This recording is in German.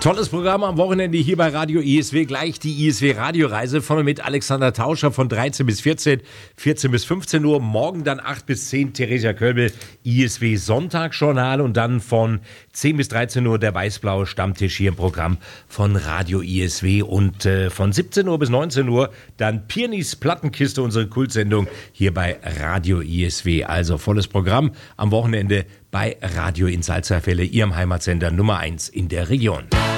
Tolles Programm am Wochenende hier bei Radio ISW. Gleich die ISW Radioreise. Vorne mit Alexander Tauscher von 13 bis 14, 14 bis 15 Uhr. Morgen dann 8 bis 10 Theresia Kölbel, ISW Sonntagsjournal. Und dann von 10 bis 13 Uhr der weiß-blaue Stammtisch hier im Programm von Radio ISW. Und von 17 Uhr bis 19 Uhr dann Pirnis Plattenkiste, unsere Kultsendung hier bei Radio ISW. Also volles Programm am Wochenende bei Radio in Salzerfelde, Ihrem Heimatsender Nummer 1 in der Region.